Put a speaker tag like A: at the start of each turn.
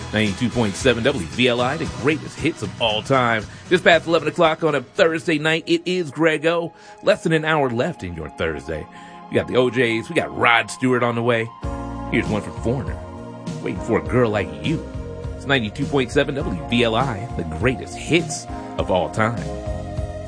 A: 92.7 WVLI, the greatest hits of all time. Just past 11 o'clock on a Thursday night, it is Grego. Less than an hour left in your Thursday. We got the OJs, we got Rod Stewart on the way. Here's one from Foreigner, waiting for a girl like you. It's 92.7 WVLI, the greatest hits of all time.